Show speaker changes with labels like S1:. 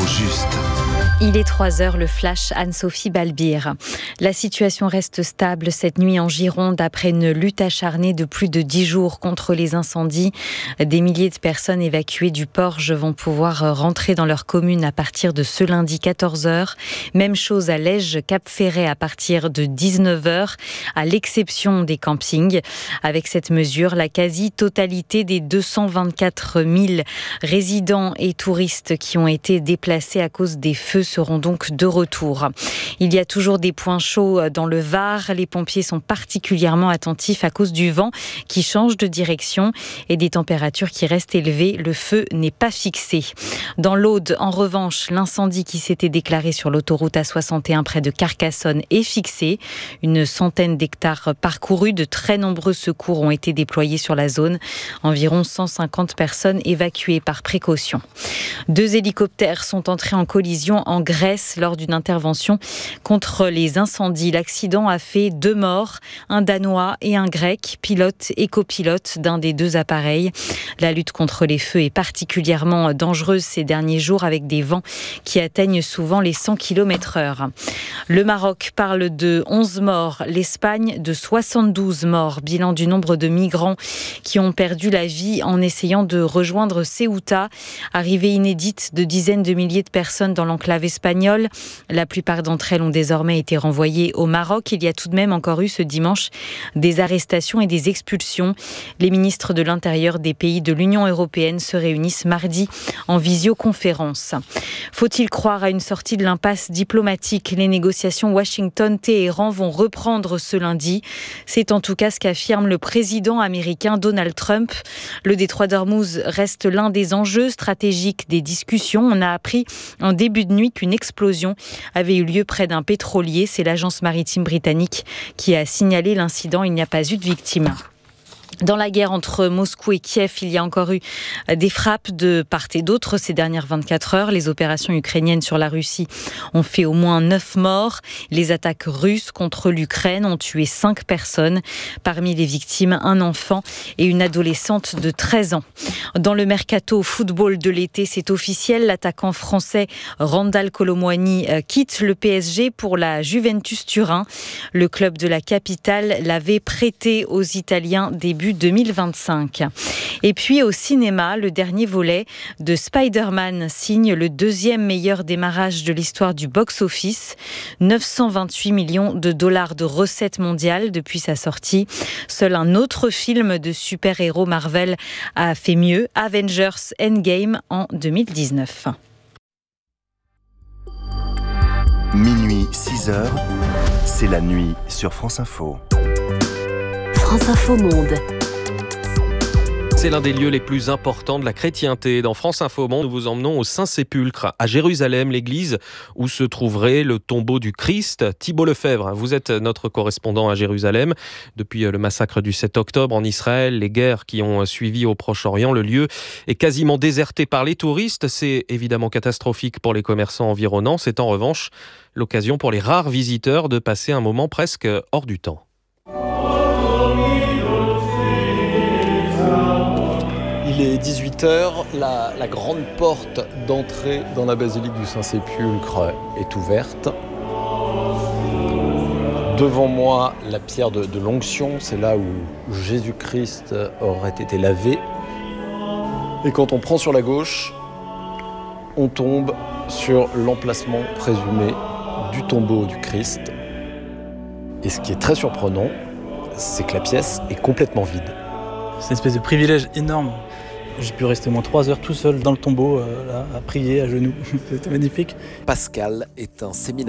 S1: juste.
S2: Il est 3h, le flash Anne-Sophie Balbir. La situation reste stable cette nuit en Gironde après une lutte acharnée de plus de 10 jours contre les incendies. Des milliers de personnes évacuées du Porge vont pouvoir rentrer dans leur commune à partir de ce lundi 14h. Même chose à Lège, Cap-Ferret à partir de 19h, à l'exception des campings. Avec cette mesure, la quasi-totalité des 224 000 résidents et touristes qui ont été déplacés à cause des feux seront donc de retour. Il y a toujours des points chauds dans le Var. Les pompiers sont particulièrement attentifs à cause du vent qui change de direction et des températures qui restent élevées. Le feu n'est pas fixé. Dans l'Aude, en revanche, l'incendie qui s'était déclaré sur l'autoroute A61 près de Carcassonne est fixé. Une centaine d'hectares parcourus, de très nombreux secours ont été déployés sur la zone. Environ 150 personnes évacuées par précaution. 2 hélicoptères sont entrés en collision en Grèce lors d'une intervention contre les incendies. L'accident a fait 2 morts, un Danois et un Grec, pilote et copilote d'un des 2 appareils. La lutte contre les feux est particulièrement dangereuse ces derniers jours avec des vents qui atteignent souvent les 100 km/h. Le Maroc parle de 11 morts, l'Espagne de 72 morts. Bilan du nombre de migrants qui ont perdu la vie en essayant de rejoindre Ceuta. Arrivée inédite de dizaines de milliers de personnes dans l'enclave espagnole. La plupart d'entre elles ont désormais été renvoyées au Maroc. Il y a tout de même encore eu ce dimanche des arrestations et des expulsions. Les ministres de l'Intérieur des pays de l'Union européenne se réunissent mardi en visioconférence. Faut-il croire à une sortie de l'impasse diplomatique ? Les négociations Washington-Téhéran vont reprendre ce lundi. C'est en tout cas ce qu'affirme le président américain Donald Trump. Le détroit d'Ormuz reste l'un des enjeux stratégiques des discussions. On a appris en début de nuit qu'une explosion avait eu lieu près d'un pétrolier. C'est l'agence maritime britannique qui a signalé l'incident. Il n'y a pas eu de victimes. Dans la guerre entre Moscou et Kiev, il y a encore eu des frappes de part et d'autre ces dernières 24 heures. Les opérations ukrainiennes sur la Russie ont fait au moins 9 morts. Les attaques russes contre l'Ukraine ont tué 5 personnes. Parmi les victimes, un enfant et une adolescente de 13 ans. Dans le mercato football de l'été, c'est officiel. L'attaquant français Randal Kolo Muani quitte le PSG pour la Juventus Turin. Le club de la capitale l'avait prêté aux Italiens début 2025. Et puis au cinéma, le dernier volet de Spider-Man signe le 2e meilleur démarrage de l'histoire du box-office. 928 millions de dollars de recettes mondiales depuis sa sortie. Seul un autre film de super-héros Marvel a fait mieux, Avengers Endgame en 2019.
S1: Minuit, 6h, c'est la nuit sur France Info.
S3: France Info Monde.
S4: C'est l'un des lieux les plus importants de la chrétienté. Dans France Info Monde, nous vous emmenons au Saint-Sépulcre, à Jérusalem, l'église où se trouverait le tombeau du Christ. Thibault Lefebvre, vous êtes notre correspondant à Jérusalem. Depuis le massacre du 7 octobre en Israël, les guerres qui ont suivi au Proche-Orient, le lieu est quasiment déserté par les touristes. C'est évidemment catastrophique pour les commerçants environnants. C'est en revanche l'occasion pour les rares visiteurs de passer un moment presque hors du temps.
S5: Il est 18h, la grande porte d'entrée dans la basilique du Saint-Sépulcre est ouverte. Devant moi, la pierre de l'onction, c'est là où Jésus-Christ aurait été lavé. Et quand on prend sur la gauche, on tombe sur l'emplacement présumé du tombeau du Christ. Et ce qui est très surprenant, c'est que la pièce est complètement vide.
S6: C'est une espèce de privilège énorme. J'ai pu rester au moins 3 heures tout seul dans le tombeau, là, à prier à genoux. C'était magnifique.
S7: Pascal est un séminaire.